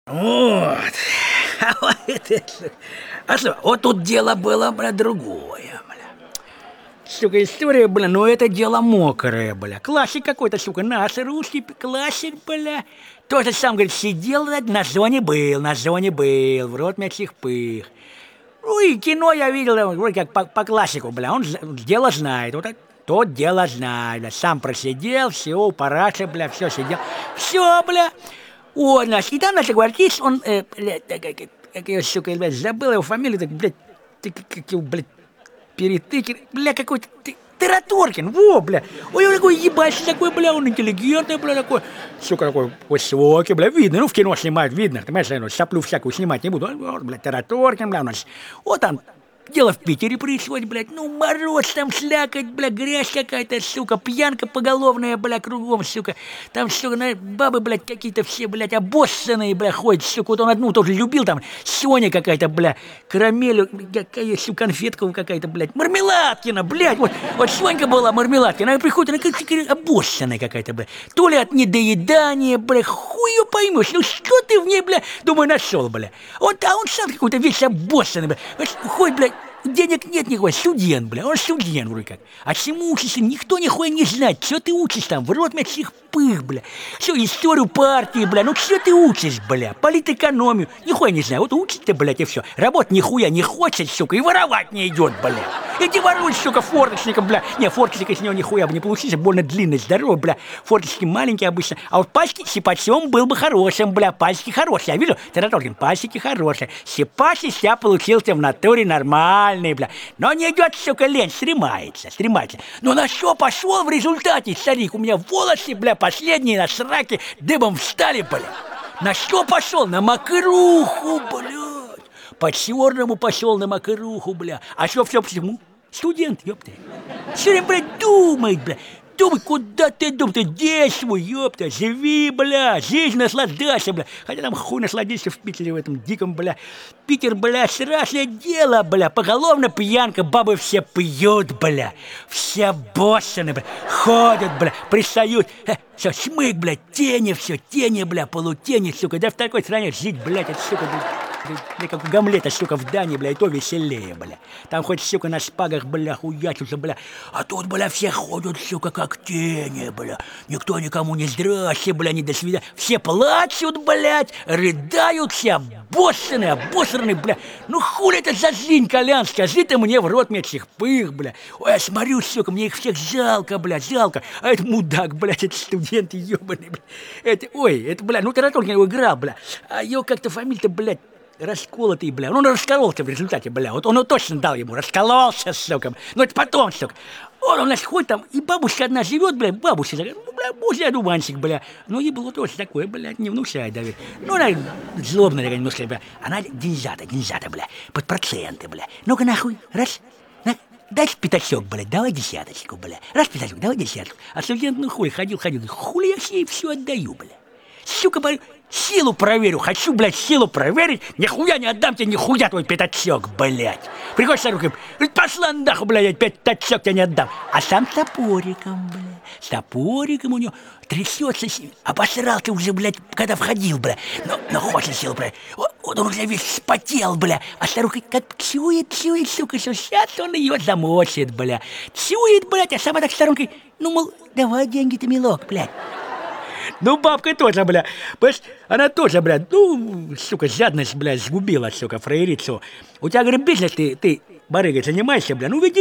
Вот. А что, вот тут дело было, бля, другое, бля. Сука, история, бля, ну это дело мокрое, бля. Классик какой-то, сука, наш русский классик, бля. Тоже сам, говорит, сидел, на зоне был, в рот мячих пых. Ну и кино я видел, вроде как по классику, бля, он дело знает, вот тот дело знает, бля. Сам просидел, все, параша, бля, все сидел, все, бля. Ой, наш, и там наш артист, он, как я, сука, блядь, забыл его фамилию, так, блядь, как его, блядь, Перетыкин, бля, какой-то, Тараторкин, во, бля. Ой, он такой ебать, такой, бля, он интеллигентный, бля, такой, сука, такой высокий, бля, видно, ну, в кино снимают, видно, ты понимаешь, я соплю всякую снимать не буду, вот, бля, Тараторкин, бля, у нас, вот там, дело в Питере происходит, блядь, ну, мороз там, слякоть, бля, грязь какая-то, сука, пьянка поголовная, бля, кругом, сука, там, сука, бабы, блядь, какие-то все, блядь, обоссанные, бля, ходят, сука, вот он одну тоже любил, там, Соня какая-то, бля, карамель, какая, сука, конфетка какая-то, блядь, Мармеладкина, блядь, вот Сонька была Мармеладкина, она приходит, она какая-то обоссанная какая-то, бля, то ли от недоедания, бля, хуй ее поймешь, ну, что ты в ней, бля, думаю, нашел, бля, а он сам какой-то весь обоссанный, бля, ходит, блядь, денег нет никакой, студент, бля, он студент вроде как. А чему учишься, никто нихуя не знает, что ты учишь там, в рот мячих пых, бля. Все, историю партии, бля, ну что ты учишь, бля, политэкономию, нихуя не знаю, вот учишь ты, блядь, и все. Работать нихуя не хочет, сука, и воровать не идет, бля. Иди воруй, сука, форточником, бля. Не, форточника с него нихуя бы не получится, больно длинный, здоровый, бля. Форточки маленькие обычно, а вот пальчики сипачом был бы хорошим, бля, пальчики хорошие. Я вижу, Тараторкин, пальчики хорошие. Сипач из себя получился в натуре нормальный, бля. Но не идет, сука, лень, стремается. Но на что пошел в результате, старик? У меня волосы, бля, последние на сраке дыбом встали, бля. На что пошел? На макруху, блядь. По-черному пошел на макруху, бля. А что все почему? Студент, ёпта. Все время, блядь, думает, бля. Думай, куда ты думаешь, ты действуй, ёпта, живи, бля, жизнь наслаждайся, бля. Хотя там хуй насладишься в Питере, в этом диком, бля. Питер, бля, страшное дело, бля, поголовно пьянка, бабы все пьют, бля. Все боссаны, бля, ходят, бля, пристают. Все, шмык, бля, тени, бля, полутени, сука. Да в такой стране жить, блядь, это, сука, бля, как у Гамлета, сука, в Дании, бля, и то веселее, бля. Там хоть, сука, на шпагах, бля, хуячутся, бля. А тут, бля, все ходят, сука, как тени, бля. Никто никому не здрасте, бля, не до свидания. Все плачут, блядь, рыдают, все обоссаны, бля. Ну хули это за жизнь, Колян, скажи ты мне в рот мячих пых, бля. Ой, я смотрю, сука, мне их всех жалко, бля, жалко. А это мудак, блядь, это студент ебаный, бля. Это, бля, ну Тараторкин его играл, бля. А его как-то фамилия-то, блядь, расколотый, бля. Он раскололся в результате, бля. Вот он точно дал ему, раскололся, сука. Ну это потом, сука. Он у нас ходит там, и бабушка одна живет, бля, бабушка, ну, бля, божий одуванчик, бля. Ну, ей было тоже такое, бля, не внушает, да, ну, она злобная такая немножко, бля. Она деньжата, бля, под проценты, бля. Ну-ка, нахуй, раз, дай пятачок, блядь, давай десяточку, бля. Раз пятачок, давай десяточку. А студент, ну, хуй, ходил, хули я с ней все отдаю, бля. Сука, блядь, силу проверю, хочу, блядь, силу проверить, нихуя не отдам тебе, нихуя твой пятачок, блядь. Приходишь с рукой, пошла нахуй, блядь, пятачок тебе не отдам. А сам с топориком, блядь, с топориком у него трясется, обосрался уже, блядь, когда входил, блядь. Но хочет силу проверить. Вот он уже весь вспотел, бля, а старуха как чует, сука, что сейчас он ее замочит, бля. Чует, блядь, а сама так старухой, ну, мол, давай деньги-то, милок, блядь. Ну, бабка тоже, бля, понимаешь, она тоже, бля, ну, сука, жадность, бля, сгубила, сука, фраерицу. У тебя, говорит, бизнес, ты барыгой занимаешься, бля, ну, веди